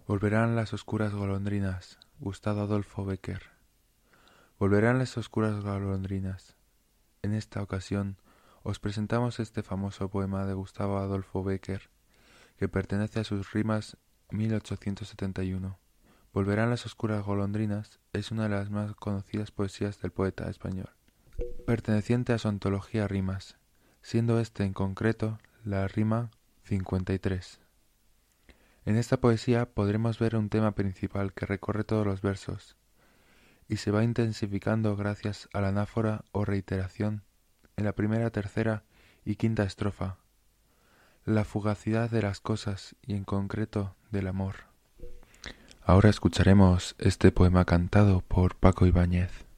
Volverán las oscuras golondrinas. Gustavo Adolfo Bécquer. Volverán las oscuras golondrinas. En esta ocasión os presentamos este famoso poema de Gustavo Adolfo Bécquer, que pertenece a sus rimas 1871. Volverán las oscuras golondrinas es una de las más conocidas poesías del poeta español, perteneciente a su antología Rimas, siendo este en concreto la rima 53. En esta poesía podremos ver un tema principal que recorre todos los versos y se va intensificando gracias a la anáfora o reiteración en la primera, tercera y quinta estrofa, la fugacidad de las cosas y en concreto del amor. Ahora escucharemos este poema cantado por Paco Ibáñez.